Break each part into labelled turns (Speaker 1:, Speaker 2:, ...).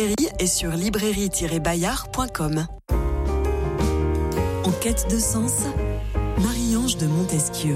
Speaker 1: Et sur librairie-bayard.com. En quête de sens, Marie-Ange de Montesquieu.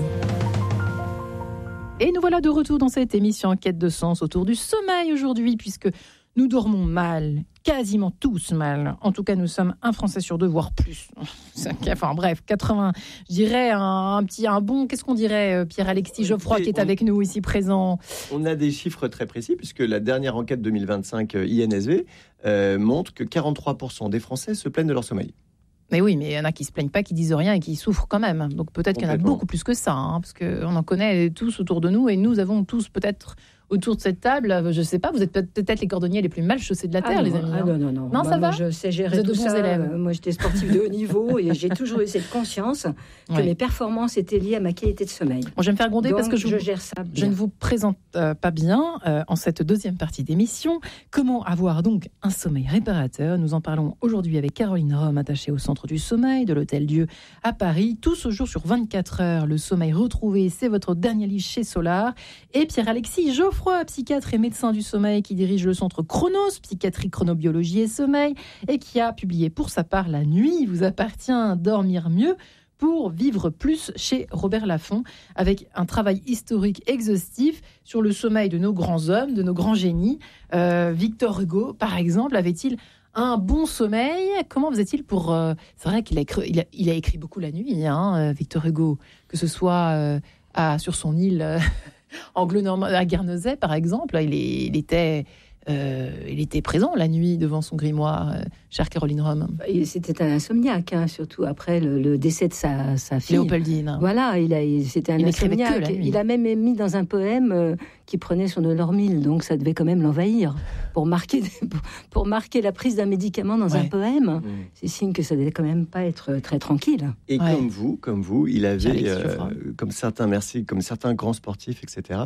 Speaker 2: Et nous voilà de retour dans cette émission En quête de sens autour du sommeil aujourd'hui, puisque nous dormons mal, quasiment tous mal. En tout cas, nous sommes un Français sur deux, voire plus. Enfin bref, 80, je dirais un bon, qu'est-ce qu'on dirait, Pierre-Alexis Geoffroy qui est avec nous ici présent.
Speaker 3: On a des chiffres très précis, puisque la dernière enquête 2025 INSV montre que 43% des Français se plaignent de leur sommeil.
Speaker 2: Mais oui, mais il y en a qui se plaignent pas, qui disent rien et qui souffrent quand même. Donc peut-être qu'il y en a beaucoup plus que ça, parce qu'on en connaît tous autour de nous et nous avons tous peut-être autour de cette table, je sais pas, vous êtes peut-être les cordonniers les plus mal chaussés de la terre, les amis.
Speaker 4: Non.
Speaker 2: Non, ça va.
Speaker 4: Moi, je sais gérer tout ça.
Speaker 2: Élèves.
Speaker 4: Moi, j'étais sportive de haut niveau et j'ai toujours eu cette conscience que mes performances étaient liées à ma qualité de sommeil.
Speaker 2: Bon, je vais me faire gronder parce que je
Speaker 4: gère ça bien.
Speaker 2: Je ne vous présente pas bien en cette deuxième partie d'émission. Comment avoir donc un sommeil réparateur? Nous en parlons aujourd'hui avec Caroline Rome, attachée au Centre du Sommeil de l'Hôtel Dieu à Paris. Tout ce jour sur 24 heures, le sommeil retrouvé, c'est votre dernier livre chez Solar. Et Pierre-Alexis Geoffroy, psychiatre et médecin du sommeil qui dirige le centre Chronos, psychiatrie, chronobiologie et sommeil, et qui a publié pour sa part La nuit vous appartient, dormir mieux pour vivre plus chez Robert Laffont, avec un travail historique exhaustif sur le sommeil de nos grands hommes, de nos grands génies. Victor Hugo, par exemple, avait-il un bon sommeil? Comment faisait-il pour... c'est vrai qu'il a écrit beaucoup la nuit, Victor Hugo, que ce soit sur son île... anglo-normand, à Guernesey, par exemple, il était présent la nuit devant son grimoire, chère Caroline Rome.
Speaker 4: C'était un insomniaque, surtout après le décès de sa fille.
Speaker 2: Léopoldine.
Speaker 4: Voilà, c'était un insomniaque. Il a même mis dans un poème qui prenait son Dolormil, donc ça devait quand même l'envahir. Pour marquer la prise d'un médicament dans un poème, c'est signe que ça devait quand même pas être très tranquille.
Speaker 3: Et comme vous, il avait, comme certains grands sportifs, etc.,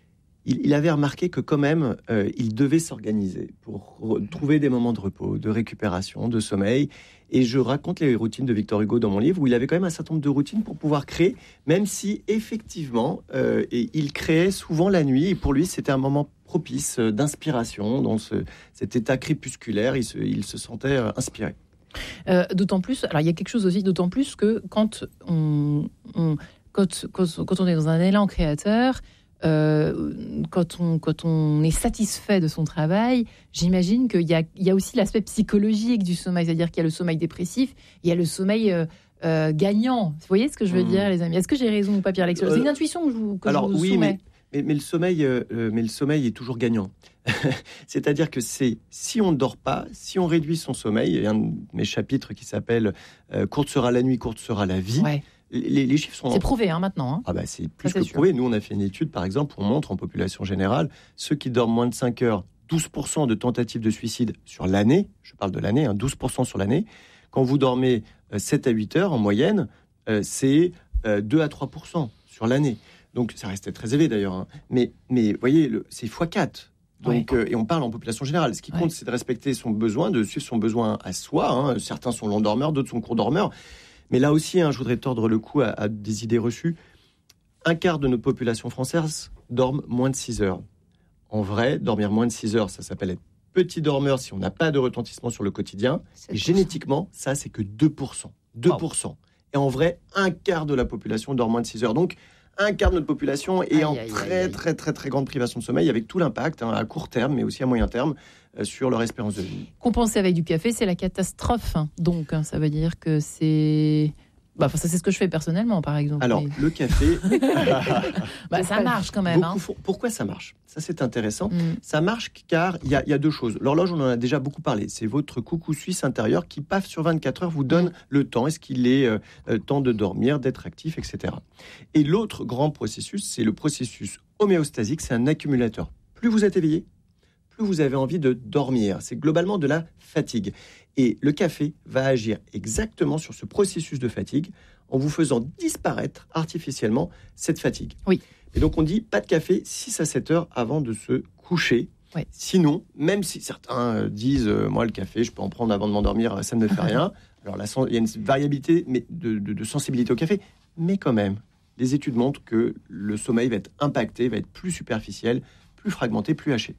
Speaker 3: il avait remarqué que quand même, il devait s'organiser pour trouver des moments de repos, de récupération, de sommeil. Et je raconte les routines de Victor Hugo dans mon livre, où il avait quand même un certain nombre de routines pour pouvoir créer, même si effectivement, il créait souvent la nuit. Et pour lui, c'était un moment propice d'inspiration. Dans cet état crépusculaire, il se sentait inspiré.
Speaker 2: D'autant plus, alors il y a quelque chose aussi, d'autant plus que quand on est dans un élan créateur, quand on est satisfait de son travail, j'imagine qu'il y a aussi l'aspect psychologique du sommeil, c'est-à-dire qu'il y a le sommeil dépressif, il y a le sommeil gagnant. Vous voyez ce que je veux dire, les amis? Est-ce que j'ai raison ou pas, Pierre-Alexis? C'est une intuition que je vous soumets.
Speaker 3: Mais le sommeil est toujours gagnant. C'est-à-dire que si on ne dort pas, si on réduit son sommeil, il y a un de mes chapitres qui s'appelle courte sera la nuit, courte sera la vie.
Speaker 2: Ouais.
Speaker 3: Les chiffres sont...
Speaker 2: C'est prouvé maintenant.
Speaker 3: C'est plus que prouvé. Nous, on a fait une étude, par exemple, on montre en population générale, ceux qui dorment moins de 5 heures, 12% de tentatives de suicide sur l'année, je parle de l'année, 12% sur l'année. Quand vous dormez 7 à 8 heures en moyenne, c'est 2 à 3% sur l'année. Donc ça restait très élevé d'ailleurs. Mais vous voyez, c'est x4. Donc, et on parle en population générale. Ce qui compte, c'est de respecter son besoin, de suivre son besoin à soi. Certains sont longs dormeurs, d'autres sont courts dormeurs. Mais là aussi, je voudrais tordre le cou à des idées reçues. Un quart de notre population française dorment moins de 6 heures. En vrai, dormir moins de 6 heures, ça s'appelle être petit dormeur si on n'a pas de retentissement sur le quotidien. 7%. Et génétiquement, ça, c'est que 2%. 2%. Wow. Et en vrai, un quart de la population dort moins de 6 heures. Donc, un quart de notre population est en très, très, très grande privation de sommeil, avec tout l'impact, à court terme, mais aussi à moyen terme, sur leur espérance de vie.
Speaker 2: Compenser avec du café, c'est la catastrophe. Donc, ça veut dire que c'est... ça, c'est ce que je fais personnellement, par exemple.
Speaker 3: Alors, le café...
Speaker 2: ça marche quand même.
Speaker 3: Pourquoi ça marche? Ça, c'est intéressant. Ça marche car il y a deux choses. L'horloge, on en a déjà beaucoup parlé. C'est votre coucou suisse intérieur qui, paf, sur 24 heures, vous donne le temps. Est-ce qu'il est temps de dormir, d'être actif, etc. Et l'autre grand processus, c'est le processus homéostasique. C'est un accumulateur. Plus vous êtes éveillé, plus vous avez envie de dormir. C'est globalement de la fatigue. Et le café va agir exactement sur ce processus de fatigue en vous faisant disparaître artificiellement cette fatigue.
Speaker 2: Oui.
Speaker 3: Et donc on dit pas de café 6 à 7 heures avant de se coucher. Oui. Sinon, même si certains disent moi le café, je peux en prendre avant de m'endormir, ça ne me fait rien. Alors il y a une variabilité de sensibilité au café, mais quand même, les études montrent que le sommeil va être impacté, va être plus superficiel, plus fragmenté, plus haché.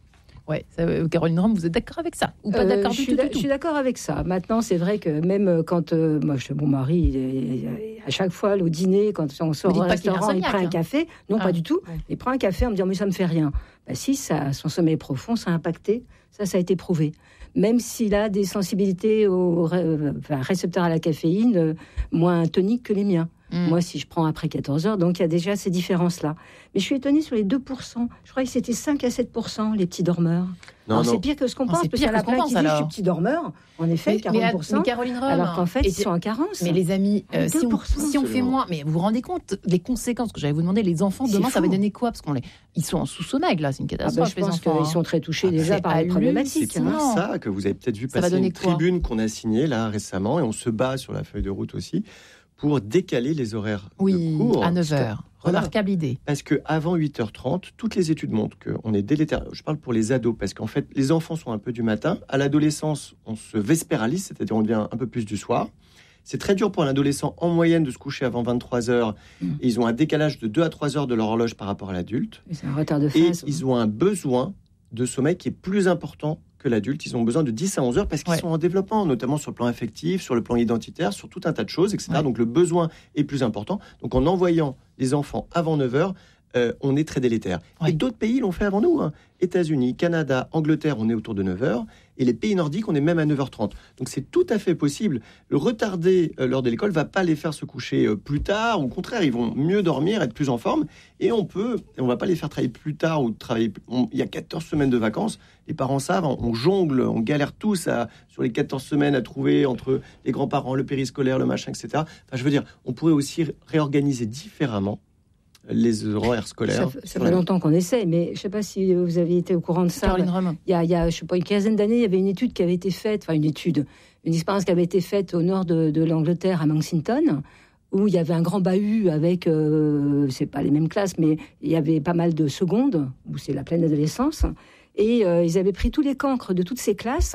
Speaker 2: Ouais, Caroline Rome, vous êtes d'accord avec ça ou pas d'accord du tout?
Speaker 4: Je suis d'accord avec ça. Maintenant, c'est vrai que même quand mon mari, à chaque fois au dîner, quand on sort au restaurant, il prend un café. Non, pas du tout. Ouais. Il prend un café en me disant mais ça me fait rien. Si, son sommeil profond, ça a impacté. Ça a été prouvé. Même s'il a des sensibilités aux récepteurs à la caféine moins toniques que les miens. Moi, si je prends après 14 heures, donc il y a déjà ces différences-là. Mais je suis étonnée sur les 2%. Je croyais que c'était 5 à 7%, les petits dormeurs. Non. C'est pire que ce qu'on pense, parce qu'il y en a plein qui disent je suis petit dormeur. En effet, 40%. Mais Caroline Rome, alors qu'en fait, ils sont en carence.
Speaker 2: Mais les amis, si on fait moins... Mais vous vous rendez compte des conséquences que j'allais vous demander, les enfants, demain, ça va donner quoi? Parce ils sont en sous-sommeil, là, c'est une catastrophe.
Speaker 4: Je pense qu'ils sont très touchés déjà par les problématiques.
Speaker 3: C'est pour ça que vous avez peut-être vu passer une tribune qu'on a signée là récemment, et on se bat sur la feuille de route aussi, pour décaler les horaires de cours.
Speaker 2: À 9h. Remarquable idée.
Speaker 3: Parce qu'avant 8h30, toutes les études montrent qu'on est délétère. Je parle pour les ados, parce qu'en fait, les enfants sont un peu du matin. À l'adolescence, on se vespéralise, c'est-à-dire on devient un peu plus du soir. C'est très dur pour un adolescent, en moyenne, de se coucher avant 23h. Et ils ont un décalage de 2 à 3 heures de leur horloge par rapport à l'adulte.
Speaker 4: C'est un retard de phase.
Speaker 3: Et ils ont un besoin de sommeil qui est plus important que l'adulte. Ils ont besoin de 10 à 11 heures parce qu'ils sont en développement, notamment sur le plan affectif, sur le plan identitaire, sur tout un tas de choses, etc. Ouais. Donc le besoin est plus important. Donc en envoyant les enfants avant 9 heures, on est très délétère. Ouais. Et d'autres pays l'ont fait avant nous. États-Unis, Canada, Angleterre, on est autour de 9 heures. Et les pays nordiques, on est même à 9h30. Donc c'est tout à fait possible. Le retarder l'heure de l'école ne va pas les faire se coucher plus tard. Au contraire, ils vont mieux dormir, être plus en forme. Et on ne va pas les faire travailler plus tard ou travailler. Il y a 14 semaines de vacances. Les parents savent, on jongle, on galère tous sur les 14 semaines à trouver entre les grands-parents, le périscolaire, le machin, etc. Enfin, je veux dire, on pourrait aussi réorganiser différemment les horaires scolaires.
Speaker 4: Ça fait longtemps qu'on essaie, mais je ne sais pas si vous avez été au courant de ça. Il y a je sais pas, une quinzaine d'années, il y avait une étude qui avait été faite, une expérience qui avait été faite au nord de l'Angleterre, à Manchester, où il y avait un grand bahut avec, c'est pas les mêmes classes, mais il y avait pas mal de secondes, où c'est la pleine adolescence, et ils avaient pris tous les cancres de toutes ces classes,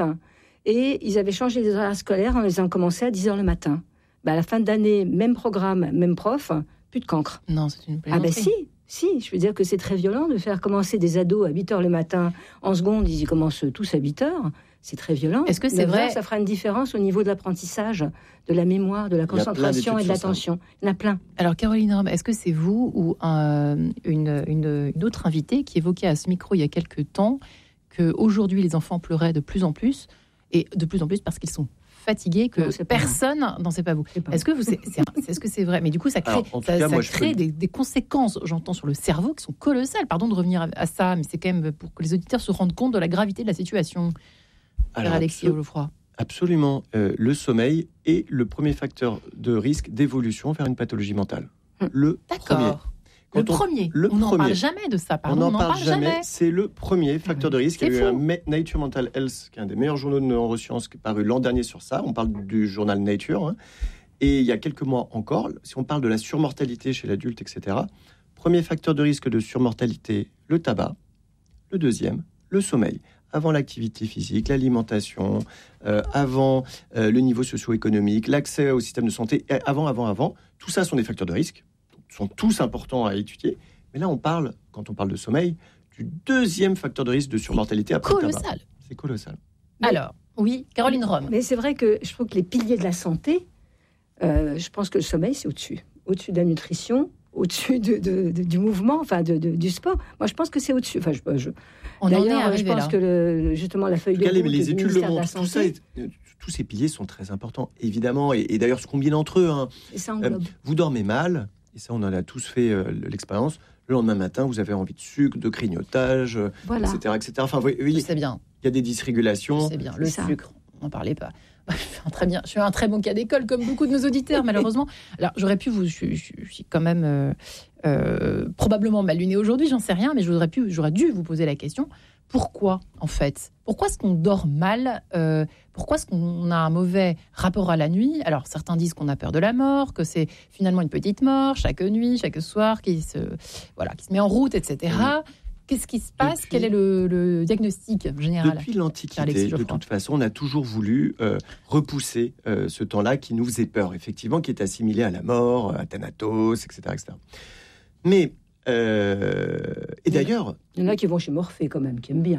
Speaker 4: et ils avaient changé les horaires scolaires en les ayant commencé à 10h le matin. À la fin d'année, même programme, même prof, plus de cancre.
Speaker 2: Non, c'est une plaisanterie.
Speaker 4: Si, je veux dire que c'est très violent de faire commencer des ados à 8h le matin. En seconde, ils commencent tous à 8h. C'est très violent.
Speaker 2: Est-ce que c'est vrai?
Speaker 4: Ça fera une différence au niveau de l'apprentissage, de la mémoire, de la concentration et de l'attention. Il y en a plein.
Speaker 2: Alors, Caroline Rome, est-ce que c'est vous ou une autre invitée qui évoquait à ce micro il y a quelques temps qu'aujourd'hui, les enfants pleuraient de plus en plus, et de plus en plus parce qu'ils sont fatigués, que personne... Non, c'est pas vous. Est-ce que c'est vrai? Mais du coup, ça crée, des conséquences, j'entends, sur le cerveau qui sont colossales. Pardon de revenir à ça, mais c'est quand même pour que les auditeurs se rendent compte de la gravité de la situation. Alors, Alexis Geoffroy.
Speaker 3: Absolument. Le sommeil est le premier facteur de risque d'évolution vers une pathologie mentale. Le premier.
Speaker 2: On n'en parle jamais de ça, pardon.
Speaker 3: On n'en parle jamais. C'est le premier facteur de risque. Il y a eu un Nature Mental Health, qui est un des meilleurs journaux de neurosciences, qui est paru l'an dernier sur ça. On parle du journal Nature. Et il y a quelques mois encore, si on parle de la surmortalité chez l'adulte, etc., premier facteur de risque de surmortalité, le tabac. Le deuxième, le sommeil. Avant l'activité physique, l'alimentation, avant le niveau socio-économique, l'accès au système de santé, avant. Tout ça sont des facteurs de risque. Sont tous importants à étudier. Mais là, quand on parle de sommeil, du deuxième facteur de risque de surmortalité après le tabac. C'est colossal.
Speaker 2: Alors, oui, Caroline Rome.
Speaker 4: Mais c'est vrai que je trouve que les piliers de la santé, je pense que le sommeil, c'est au-dessus. Au-dessus de la nutrition, au-dessus du mouvement, du sport. Moi, je pense que c'est au-dessus. D'ailleurs, je pense que justement, la feuille de route
Speaker 3: les études le montrent.
Speaker 4: Santé,
Speaker 3: tous ces piliers sont très importants, évidemment, et d'ailleurs se combinent entre eux.
Speaker 4: Et ça englobe.
Speaker 3: Vous dormez mal. Et ça, on en a tous fait l'expérience. Le lendemain matin, vous avez envie de sucre, de grignotage, etc., etc. Enfin, oui,
Speaker 2: c'est bien.
Speaker 3: Il y a des dysrégulations.
Speaker 2: C'est bien. Le sucre, on n'en parlait pas. Je suis un très bon cas d'école, comme beaucoup de nos auditeurs, malheureusement. Alors, j'aurais pu je suis quand même probablement mal lunée aujourd'hui, j'en sais rien, mais j'aurais dû vous poser la question. Pourquoi, en fait? Pourquoi est-ce qu'on dort mal? Pourquoi est-ce qu'on a un mauvais rapport à la nuit? Alors, certains disent qu'on a peur de la mort, que c'est finalement une petite mort, chaque nuit, chaque soir, qui se met en route, etc. Qu'est-ce qui se passe? Quel est le diagnostic général?
Speaker 3: Depuis l'Antiquité, de toute façon, on a toujours voulu repousser ce temps-là qui nous faisait peur, effectivement, qui est assimilé à la mort, à Thanatos, etc., etc. Mais... et d'ailleurs...
Speaker 4: Il y en a qui vont chez Morphée, quand même, qui aiment bien.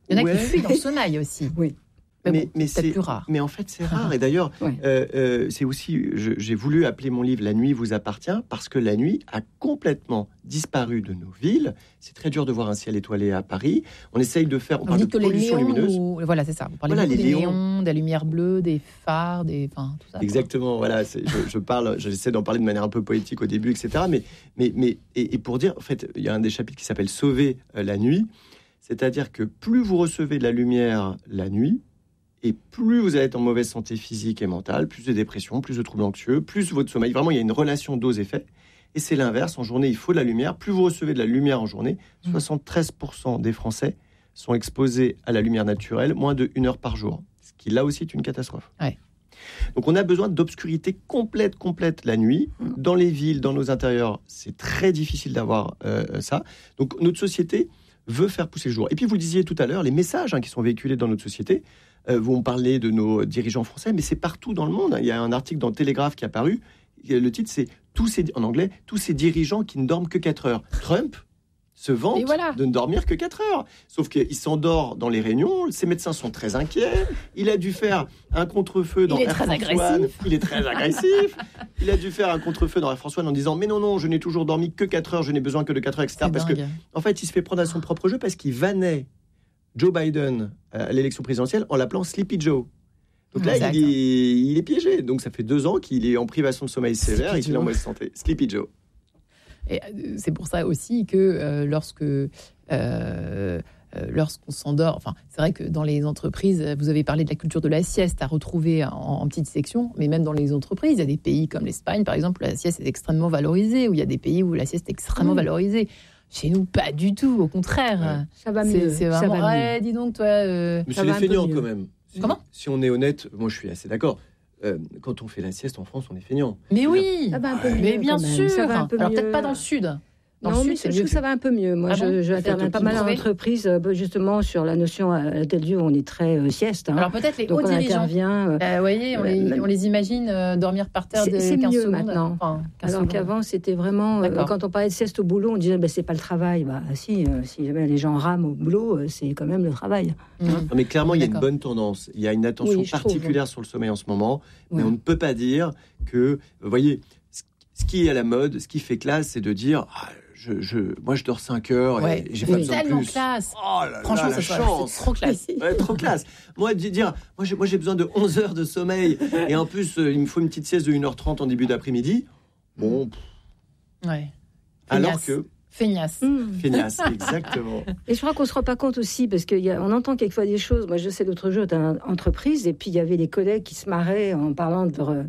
Speaker 2: Il y en a qui fuient dans le sommeil aussi.
Speaker 4: Oui.
Speaker 2: Mais c'est plus rare.
Speaker 3: Mais en fait, c'est rare. Et d'ailleurs, c'est aussi... J'ai voulu appeler mon livre « La nuit vous appartient » parce que la nuit a complètement disparu de nos villes. C'est très dur de voir un ciel étoilé à Paris. On essaye de faire... On parle de pollution lumineuse.
Speaker 2: Voilà, c'est ça. Vous parlez des néons, des lumières bleues, des phares, enfin, tout ça.
Speaker 3: Exactement. Voilà, j'essaie d'en parler de manière un peu poétique au début, etc. Mais pour dire, en fait, il y a un des chapitres qui s'appelle « Sauver la nuit ». C'est-à-dire que plus vous recevez de la lumière la nuit, et plus vous allez être en mauvaise santé physique et mentale, plus de dépression, plus de troubles anxieux, plus votre sommeil. Vraiment, il y a une relation dose-effet. Et c'est l'inverse. En journée, il faut de la lumière. Plus vous recevez de la lumière en journée, 73% des Français sont exposés à la lumière naturelle moins de 1 heure par jour. Ce qui, là aussi, est une catastrophe.
Speaker 2: Ouais.
Speaker 3: Donc, on a besoin d'obscurité complète la nuit. Dans les villes, dans nos intérieurs, c'est très difficile d'avoir ça. Donc, notre société veut faire pousser le jour. Et puis, vous le disiez tout à l'heure, les messages qui sont véhiculés dans notre société vont parler de nos dirigeants français, mais c'est partout dans le monde. Il y a un article dans le Télégraphe qui est apparu. Le titre, c'est en anglais, tous ces dirigeants qui ne dorment que 4 heures. Trump se vante de ne dormir que 4 heures. Sauf qu'il s'endort dans les réunions, ses médecins sont très inquiets, il a dû faire un contre-feu dans Air France One. Il est très agressif. Il a dû faire un contre-feu dans Air France One en disant « Mais non, je n'ai toujours dormi que 4 heures, je n'ai besoin que de 4 heures, etc. » Parce que, en fait, il se fait prendre à son propre jeu parce qu'il vannait Joe Biden à l'élection présidentielle en l'appelant Sleepy Joe. Donc là, il est piégé. Donc ça fait 2 ans qu'il est en privation de sommeil sévère et qu'il est en mauvaise santé. Sleepy Joe.
Speaker 2: Et c'est pour ça aussi que lorsqu'on s'endort, enfin, c'est vrai que dans les entreprises, vous avez parlé de la culture de la sieste à retrouver en petite section, mais même dans les entreprises, il y a des pays comme l'Espagne, par exemple, où la sieste est extrêmement valorisée, ou il y a des pays où la sieste est extrêmement valorisée. Chez nous, pas du tout, au contraire.
Speaker 4: Ouais. Ça va mieux.
Speaker 2: C'est vraiment, dis donc, toi...
Speaker 3: Mais c'est les feignants, quand même.
Speaker 2: Comment ?
Speaker 3: Si on est honnête, moi je suis assez d'accord. Quand on fait la sieste en France, on est feignant.
Speaker 2: Mais oui,
Speaker 4: ça va un peu mieux,
Speaker 2: mais bien sûr.
Speaker 4: Ça va un peu
Speaker 2: alors
Speaker 4: mieux.
Speaker 2: Peut-être pas dans le sud.
Speaker 4: Non, mais je trouve que ça va un peu mieux. Moi, je interviens pas mal en entreprise, justement, sur la notion à tel lieu où on est très sieste.
Speaker 2: Alors peut-être les hauts dirigeants. Vous voyez, on les imagine dormir par terre de 15 secondes.
Speaker 4: C'est mieux maintenant. Alors qu'avant, c'était vraiment... quand on parlait de sieste au boulot, on disait c'est pas le travail. Si jamais les gens rament au boulot, c'est quand même le travail.
Speaker 3: Non, mais clairement, il y a une bonne tendance. Il y a une attention particulière sur le sommeil en ce moment. Mais on ne peut pas dire que... Vous voyez, ce qui est à la mode, ce qui fait classe, c'est de dire... moi, je dors 5 heures et j'ai pas besoin de plus.
Speaker 2: Classe.
Speaker 3: Oh là
Speaker 2: franchement,
Speaker 3: là,
Speaker 2: c'est trop classe.
Speaker 3: Trop classe. Moi, j'ai besoin de 11 heures de sommeil et en plus, il me faut une petite sieste de 1h30 en début d'après-midi. Bon.
Speaker 2: Ouais.
Speaker 3: Alors que...
Speaker 2: Feignasse.
Speaker 3: Feignasse, exactement.
Speaker 4: Et je crois qu'on ne se rend pas compte aussi, parce qu'on entend quelquefois des choses. Moi, je sais, l'autre jour, j'étais en entreprise, et puis il y avait des collègues qui se marraient en parlant d'un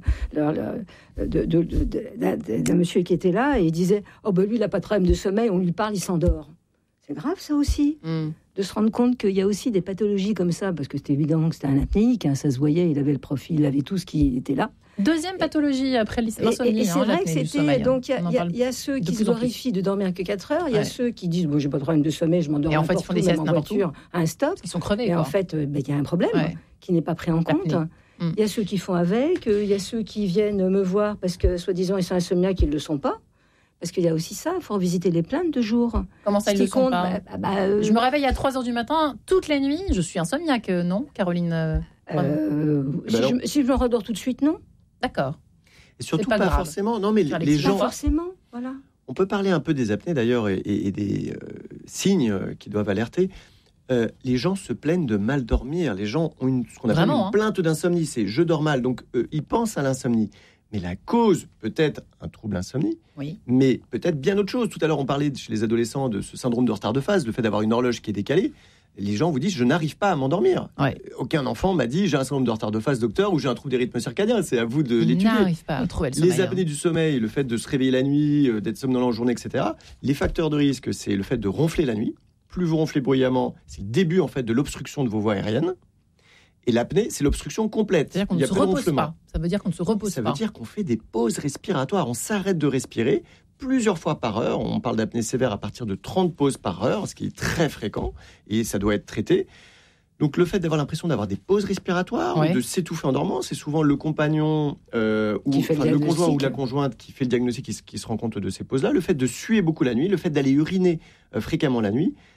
Speaker 4: monsieur qui était là, et il disait « Oh, ben lui, il n'a pas de problème de sommeil, on lui parle, il s'endort. » C'est grave, ça aussi, de se rendre compte qu'il y a aussi des pathologies comme ça, parce que c'était évident que c'était un apnéique, ça se voyait, il avait le profil, il avait tout ce qui était là.
Speaker 2: Deuxième pathologie après l'insomnie.
Speaker 4: Et c'est vrai que c'était... Donc, il y a ceux qui se glorifient de dormir que 4 heures, il y a ceux qui disent j'ai pas de problème de sommeil, je m'endors
Speaker 2: n'importe où, ils font des siestes en voiture,
Speaker 4: à un stop.
Speaker 2: Ils sont crevés.
Speaker 4: Et en fait, il y a un problème qui n'est pas pris en compte. Il y a ceux qui font avec, il y a ceux qui viennent me voir parce que, soi-disant, ils sont insomniaques, ils ne le sont pas. Parce qu'il y a aussi ça, il faut visiter les plaintes de jour.
Speaker 2: Comment ça, ils le sont pas Je me réveille à 3h du matin, toute la nuit, je suis insomniaque, non, Caroline
Speaker 4: si je me redors tout de suite, non.
Speaker 2: D'accord.
Speaker 3: Et surtout pas forcément. Non, mais les gens.
Speaker 4: Pas forcément, voilà.
Speaker 3: On peut parler un peu des apnées d'ailleurs et des signes qui doivent alerter. Les gens se plaignent de mal dormir. Les gens ont ce qu'on appelle une plainte d'insomnie. C'est je dors mal. Donc ils pensent à l'insomnie. Mais la cause peut être un trouble insomnie, mais peut-être bien autre chose. Tout à l'heure, on parlait chez les adolescents de ce syndrome de retard de phase, le fait d'avoir une horloge qui est décalée. Les gens vous disent, je n'arrive pas à m'endormir. Aucun enfant m'a dit, j'ai un syndrome de retard de phase, docteur, ou j'ai un trouble des rythmes circadiens. C'est à vous de l'étudier.
Speaker 2: Ils n'arrivent pas à trouver le sommeil.
Speaker 3: Les apnées du sommeil, le fait de se réveiller la nuit, d'être somnolent en journée, etc. Les facteurs de risque, c'est le fait de ronfler la nuit. Plus vous ronflez bruyamment, c'est le début en fait de l'obstruction de vos voies aériennes. Et l'apnée, c'est l'obstruction complète.
Speaker 2: C'est-à-dire qu'on ne se repose pas. Ça veut dire qu'on ne se repose pas.
Speaker 3: Ça veut dire qu'on fait des pauses respiratoires. On s'arrête de respirer plusieurs fois par heure. On parle d'apnée sévère à partir de 30 pauses par heure, ce qui est très fréquent. Et ça doit être traité. Donc le fait d'avoir l'impression d'avoir des pauses respiratoires, de s'étouffer en dormant, c'est souvent le compagnon ou le conjoint ou la conjointe qui fait le diagnostic, qui se rend compte de ces pauses-là. Le fait de suer beaucoup la nuit, le fait d'aller uriner fréquemment la nuit.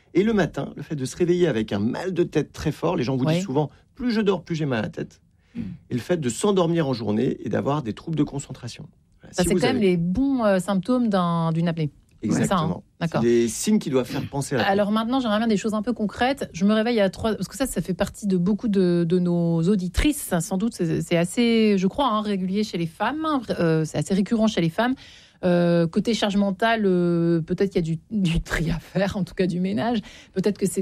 Speaker 3: Et le matin, le fait de se réveiller avec un mal de tête très fort, les gens vous disent souvent, plus je dors, plus j'ai mal à la tête. Et le fait de s'endormir en journée et d'avoir des troubles de concentration. Voilà.
Speaker 2: Ça, c'est quand même les bons symptômes d'une apnée.
Speaker 3: Exactement.
Speaker 2: D'accord.
Speaker 3: C'est des signes qui doivent faire penser à la
Speaker 2: Alors maintenant, j'aimerais bien des choses un peu concrètes. Je me réveille à 3... Parce que ça fait partie de beaucoup de nos auditrices. Sans doute, c'est assez, je crois, régulier chez les femmes. C'est assez récurrent chez les femmes. Côté charge mentale, peut-être qu'il y a du tri à faire, en tout cas du ménage. Peut-être que c'est